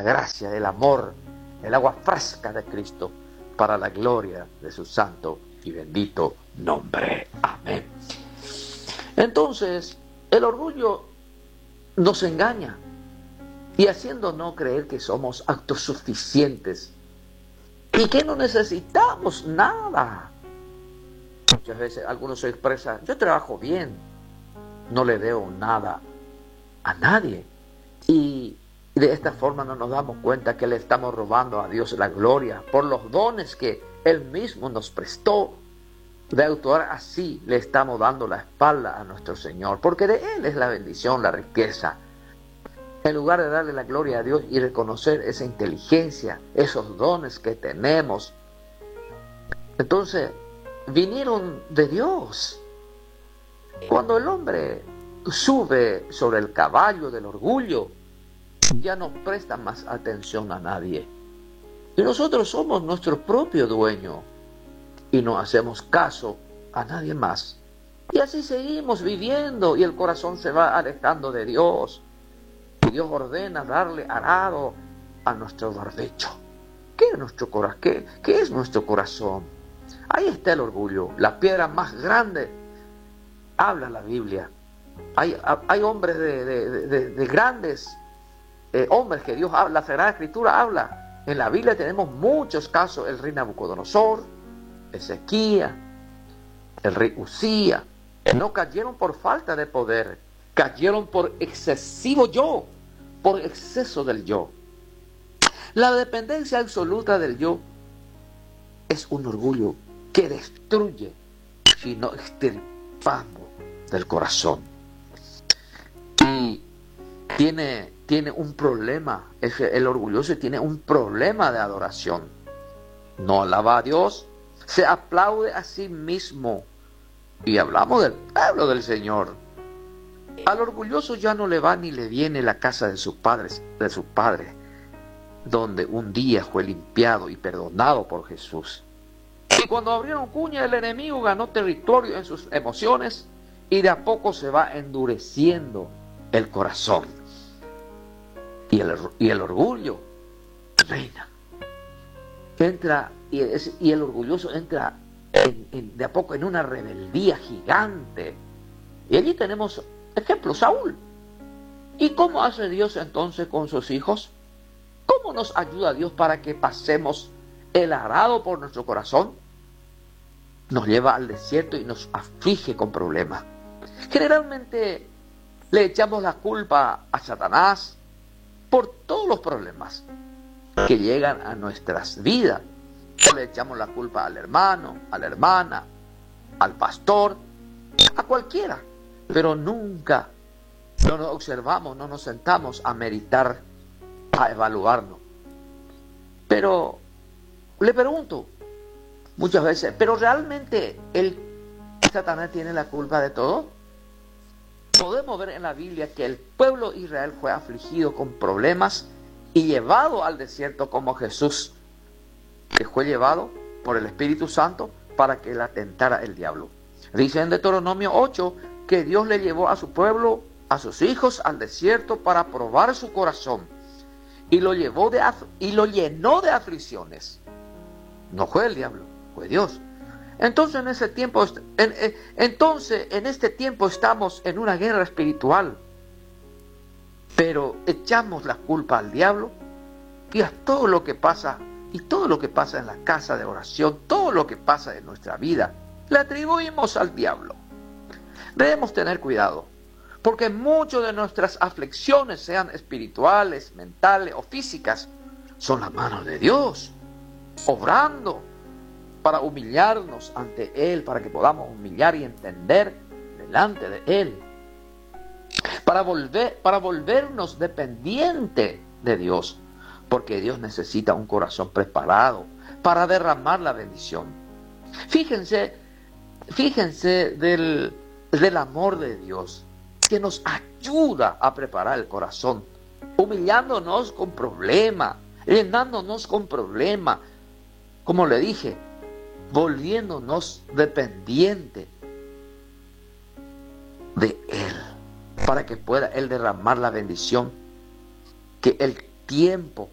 gracia, el amor, el agua fresca de Cristo, para la gloria de su santo y bendito nombre. Amén. Entonces, el orgullo nos engaña y haciéndonos creer que somos autosuficientes y que no necesitamos nada. Muchas veces algunos se expresan: yo trabajo bien, no le debo nada a nadie. Y de esta forma no nos damos cuenta que le estamos robando a Dios la gloria por los dones que Él mismo nos prestó. De actuar así le estamos dando la espalda a nuestro Señor, porque de Él es la bendición, la riqueza. En lugar de darle la gloria a Dios y reconocer esa inteligencia, esos dones que tenemos, entonces vinieron de Dios. Cuando el hombre sube sobre el caballo del orgullo, ya no presta más atención a nadie. Y nosotros somos nuestro propio dueño y no hacemos caso a nadie más. Y así seguimos viviendo y el corazón se va alejando de Dios. Y Dios ordena darle arado a nuestro barbecho. ¿Qué es nuestro corazón? ¿Qué es nuestro corazón? Ahí está el orgullo, la piedra más grande. Habla la Biblia. Hay hombres de grandes hombres que Dios habla, la Sagrada Escritura habla. En la Biblia tenemos muchos casos: el rey Nabucodonosor, Ezequías, el rey Usías. No cayeron por falta de poder, cayeron por excesivo yo, por exceso del yo. La dependencia absoluta del yo es un orgullo que destruye si no extirpamos del corazón. Y tiene un problema, el orgulloso tiene un problema de adoración. No alaba a Dios, se aplaude a sí mismo. Y hablamos del pueblo del Señor. Al orgulloso ya no le va ni le viene la casa de sus padres, donde un día fue limpiado y perdonado por Jesús. Y cuando abrieron cuña, el enemigo ganó territorio en sus emociones y de a poco se va endureciendo el corazón. Y el orgullo reina. Y el orgulloso entra de a poco en una rebeldía gigante. Y allí tenemos ejemplo, Saúl. ¿Y cómo hace Dios entonces con sus hijos? ¿Cómo nos ayuda Dios para que pasemos el arado por nuestro corazón? Nos lleva al desierto y nos aflige con problemas. Generalmente le echamos la culpa a Satanás por todos los problemas que llegan a nuestras vidas. Le echamos la culpa al hermano, a la hermana, al pastor, a cualquiera. Pero nunca no nos observamos, no nos sentamos a meditar, a evaluarnos. Pero le pregunto muchas veces, ¿pero realmente Satanás tiene la culpa de todo? Podemos ver en la Biblia que el pueblo de Israel fue afligido con problemas y llevado al desierto como Jesús, que fue llevado por el Espíritu Santo para que la tentara el diablo. Dice en Deuteronomio 8 que Dios le llevó a su pueblo, a sus hijos, al desierto para probar su corazón y lo llenó de aflicciones. No fue el diablo, fue Dios. Entonces en este tiempo estamos en una guerra espiritual, pero echamos la culpa al diablo y a todo lo que pasa, y todo lo que pasa en la casa de oración, todo lo que pasa en nuestra vida, le atribuimos al diablo. Debemos tener cuidado, porque muchas de nuestras aflicciones, sean espirituales, mentales o físicas, son las manos de Dios, obrando para humillarnos ante Él, para que podamos humillar y entender delante de Él, para volvernos dependientes de Dios, porque Dios necesita un corazón preparado para derramar la bendición. Fíjense del amor de Dios, que nos ayuda a preparar el corazón, humillándonos con problemas, llenándonos con problemas, como le dije, volviéndonos dependientes de Él, para que pueda Él derramar la bendición que el tiempo